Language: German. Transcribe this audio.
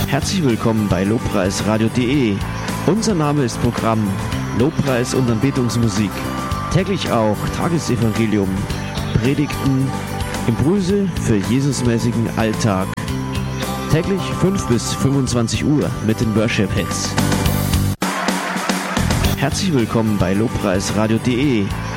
Herzlich willkommen bei Lobpreisradio.de. Unser Name ist Programm Lobpreis und Anbetungsmusik. Täglich auch Tagesevangelium, Predigten, Impulse für Jesusmäßigen Alltag. Täglich 5 bis 25 Uhr mit den Worship-Hits. Herzlich willkommen bei Lobpreisradio.de.